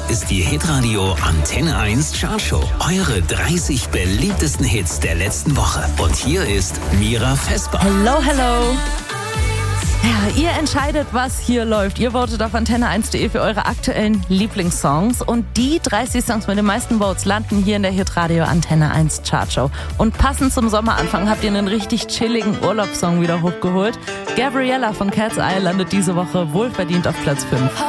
ist die Hitradio Antenne 1 Chartshow. Eure 30 beliebtesten Hits der letzten Woche. Und hier ist Mira Vesper. Hello, hello. Ja, ihr entscheidet, was hier läuft. Ihr votet auf antenne1.de für eure aktuellen Lieblingssongs. Und die 30 Songs mit den meisten Votes landen hier in der Hitradio Antenne 1 Chartshow. Und passend zum Sommeranfang habt ihr einen richtig chilligen Urlaubssong wieder hochgeholt. Gabriella von Cat's Eye landet diese Woche wohlverdient auf Platz 5.